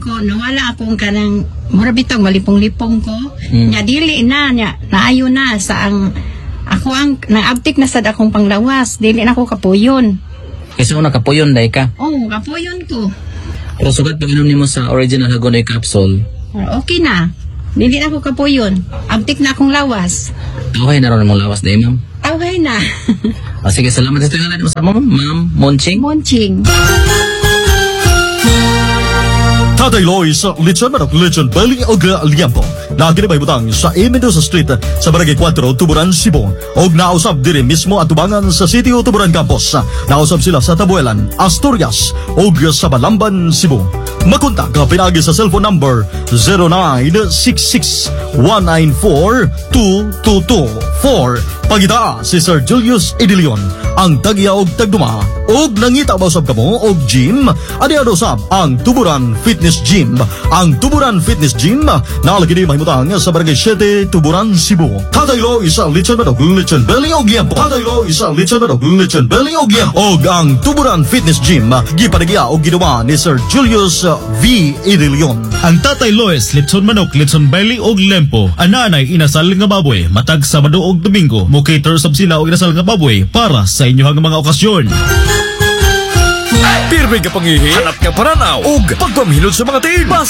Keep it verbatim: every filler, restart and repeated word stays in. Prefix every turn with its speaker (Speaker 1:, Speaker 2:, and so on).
Speaker 1: ako, nawala akong kanang mura bitong malipong-lipong ko.
Speaker 2: Hmm.
Speaker 1: Nya dili na nya naayo na sa ang ako ang naabtik na sad akong panglawas, dili na ako kapuyon.
Speaker 2: Kasi una kapuyon dahil ka.
Speaker 1: Oh, kapuyon ko.
Speaker 2: Pero sugat pag inom nimo sa original Hagonoy capsule,
Speaker 1: Okay na. Dili na ako kapuyon. Abtik na akong lawas.
Speaker 2: okay na rin mong lawas dahil ma'am.
Speaker 1: Okay na.
Speaker 2: Ah, sige, salamat sa ito yung mo sa ma'am, ma'am Monching.
Speaker 1: Monching.
Speaker 3: Tatay Lois, lechon manok, lechon belly o liampo. Lagi na may butang sa A. Mendoza Street sa Barangay four, Tuburan, Cebu. Og nausap diri mismo at tubangan sa City o Tuburan Campus. Nausap sila sa Tabuelan, Asturias og sa Balamban, Cebu. Makontak ka pinagi sa cellphone number zero nine six six one nine four two two two four. Pagita si Sir Julius Idilion, ang tagya og tagduma og nangita ba usab kamo og gym. Adi usab ang Tuburan Fitness Gym. Ang Tuburan Fitness Gym nalagi di mahimutang sa Barangay seven, Tuburan, Cebu. Tatay Lo isa lechon manok, lechon belly og liampo. Tatay Lo isa lechon manok, lechon belly og liampo. Og ang Tuburan Fitness Gym gipanagya og ginawa ni Sir Julius V. Idilion.
Speaker 4: Ang Tatay Lois, lechon manok, lechon belly og lempo. Ananay inasal nga baboy, matag Sabado og Domingo. Mo cater sab sila og inasal nga baboy para sa inyohang mga okasyon.
Speaker 3: Pirmi ka pangihi, hanap ka paranaw og pagpamhilot sa mga tin. Basta